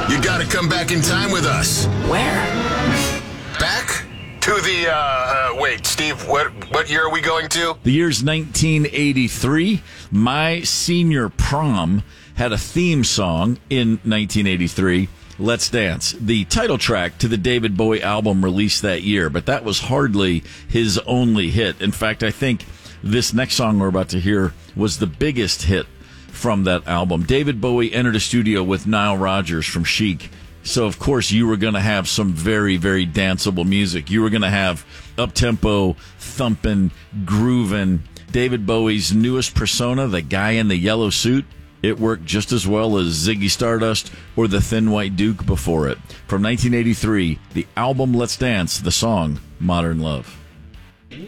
You gotta come back in time with us. Where? Back to the, wait, Steve, what year are we going to? The year's 1983. My senior prom had a theme song in 1983. Let's Dance, the title track to the David Bowie album released that year, but that was hardly his only hit. In fact, I think this next song we're about to hear was the biggest hit from that album. David Bowie entered a studio with Nile Rodgers from Chic. So, of course, you were going to have some very, very danceable music. You were going to have up-tempo, thumping, grooving. David Bowie's newest persona, the guy in the yellow suit, it worked just as well as Ziggy Stardust or the Thin White Duke before it. From 1983, the album Let's Dance, the song Modern Love.